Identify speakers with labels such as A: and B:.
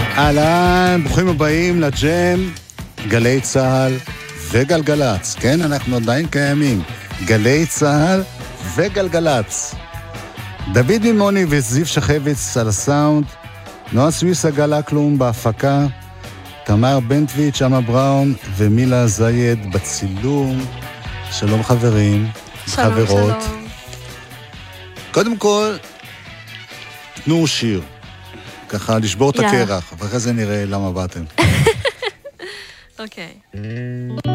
A: אהלן, ברוכים הבאים לג'ם, גלי צהל וגלגלץ. כן, אנחנו עדיין קיימים. גלי צהל וגלגלץ. דוד מימוני וזיו שחביץ על הסאונד, נועה סוויסה גלה כלום בהפקה, תמר בנטוויץ', אמה בראון ומילה זייד בצילום. שלום חברים,
B: שלום,
A: חברות.
B: שלום.
A: קודם כל, תנו שיר. ככה לשבור את הקרח, ואחרי זה נראה למה באתם.
B: אוקיי.